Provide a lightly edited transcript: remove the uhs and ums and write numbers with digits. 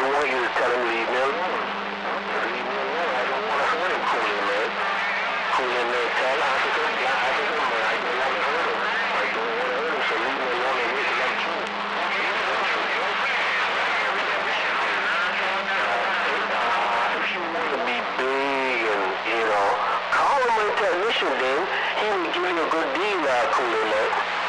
want you to tell him leave me alone. Leave me alone. I don't want to hurt him, Cooler Man. Cooler Man, tell Africa, black Africa, man, I don't want to hurt him. I don't want to hurt him, so leave me alone and wait till I'm through. If you want to be big and, call him a technician then. He will give you a good deal, Cooler Man.